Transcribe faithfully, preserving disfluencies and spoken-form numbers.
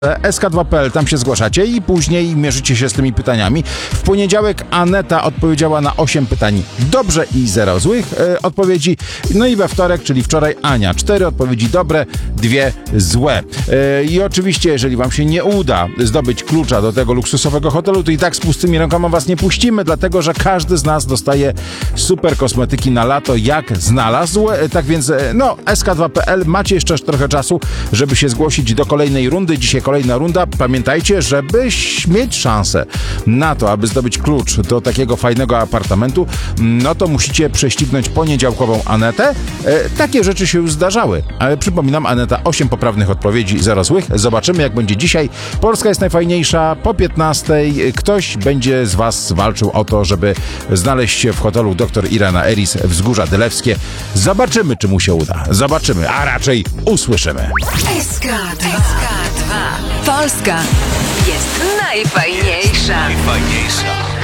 S K dwa kropka P L, tam się zgłaszacie i później mierzycie się z tymi pytaniami. W poniedziałek Aneta odpowiedziała na osiem pytań dobrze i zero złych e, odpowiedzi. No i we wtorek, czyli wczoraj, Ania. cztery odpowiedzi dobre, dwie złe. E, I oczywiście, jeżeli wam się nie uda zdobyć klucza do tego luksusowego hotelu, to i tak z pustymi rękoma was nie puścimy, dlatego że każdy z nas dostaje super kosmetyki na lato, jak znalazł. E, tak więc, e, no, S K dwa kropka P L, macie jeszcze trochę czasu, żeby się zgłosić do kolejnej rundy. Dzisiaj kolejna runda. Pamiętajcie, żeby mieć szansę na to, aby zdobyć klucz do takiego fajnego apartamentu, no to musicie prześcignąć poniedziałkową Anetę. E, takie rzeczy się już zdarzały. Ale przypominam, Aneta, osiem poprawnych odpowiedzi, zero złych. Zobaczymy, jak będzie dzisiaj. Polska jest najfajniejsza. Po piętnastej ktoś będzie z was walczył o to, żeby znaleźć się w hotelu dr Irena Eris, Wzgórza Dylewskie. Zobaczymy, czy mu się uda. Zobaczymy, a raczej usłyszymy. S K dwa. Polska jest najfajniejsza. Najfajniejsza.